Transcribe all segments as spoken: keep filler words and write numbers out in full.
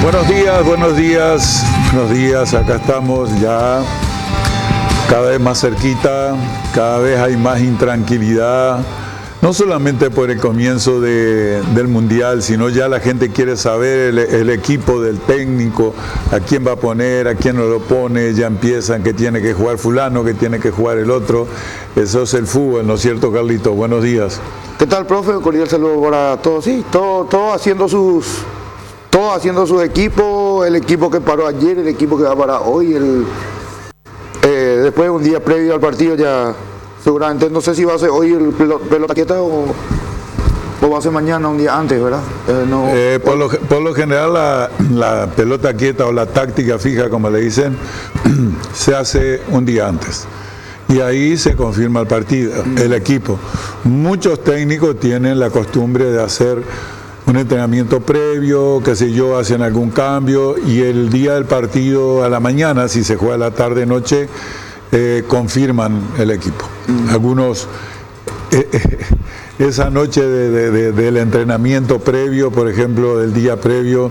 Buenos días, buenos días, buenos días, acá estamos ya cada vez más cerquita, cada vez hay más intranquilidad, no solamente por el comienzo de, del Mundial, sino ya la gente quiere saber el, el equipo del técnico, a quién va a poner, a quién no lo pone, ya empiezan que tiene que jugar fulano, que tiene que jugar el otro. Eso es el fútbol, ¿no es cierto, Carlito? Buenos días. ¿Qué tal, profe? Cordial saludo para todos. Sí, todo, todo haciendo sus... Todos haciendo sus equipos, el equipo que paró ayer, el equipo que va a parar hoy, el, eh, después un día previo al partido ya seguramente, no sé si va a ser hoy el pelota quieta o, o va a ser mañana, un día antes, ¿verdad? Eh, no, eh, por, lo, por lo general la, la pelota quieta o la táctica fija, como le dicen, se hace un día antes. Y ahí se confirma el partido, el equipo. Muchos técnicos tienen la costumbre de hacer un entrenamiento previo, qué sé yo, hacen algún cambio y el día del partido a la mañana, si se juega a la tarde noche, eh, confirman el equipo. Mm. Algunos, eh, eh, esa noche de, de, de, del entrenamiento previo, por ejemplo, del día previo,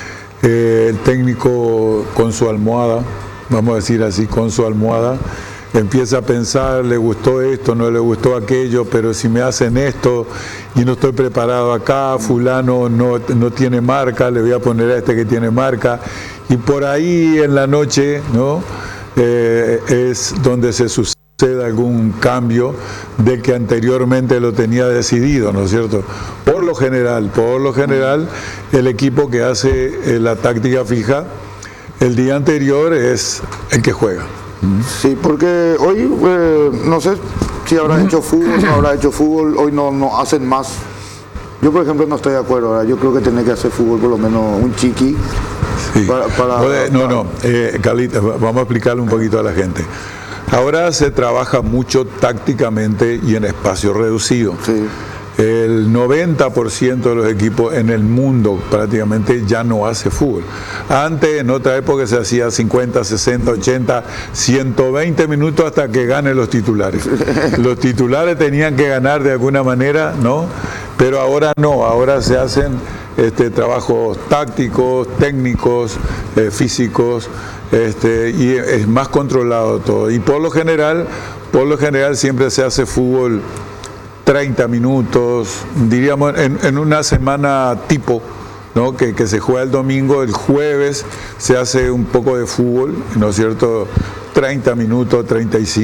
eh, el técnico con su almohada, vamos a decir así, con su almohada, empieza a pensar, le gustó esto, no le gustó aquello, pero si me hacen esto y no estoy preparado acá, fulano no, no tiene marca, le voy a poner a este que tiene marca. Y por ahí en la noche, ¿no? Eh, es donde se sucede algún cambio del que anteriormente lo tenía decidido, ¿no es cierto? Por lo general, por lo general, el equipo que hace eh, la táctica fija el día anterior es el que juega. Sí, porque hoy eh, no sé si habrá hecho fútbol, no habrá hecho fútbol, hoy no, no hacen más. Yo, por ejemplo, no estoy de acuerdo, ¿verdad? Yo creo que tiene que hacer fútbol por lo menos un chiqui. Sí. Para, para, no, no, eh, Carlita, vamos a explicarle un poquito a la gente. Ahora se trabaja mucho tácticamente y en espacio reducido. Sí. El noventa por ciento de los equipos en el mundo prácticamente ya no hace fútbol. Antes, en otra época, se hacía cincuenta, sesenta, ochenta, ciento veinte minutos hasta que ganen los titulares. Los titulares tenían que ganar de alguna manera, ¿no? Pero ahora no, ahora se hacen este, trabajos tácticos, técnicos, eh, físicos, este, y es más controlado todo. Y por lo general, por lo general siempre se hace fútbol treinta minutos, diríamos en, en una semana tipo, ¿no? que, que se juega el domingo, el jueves se hace un poco de fútbol, ¿no es cierto? treinta minutos, treinta y cinco.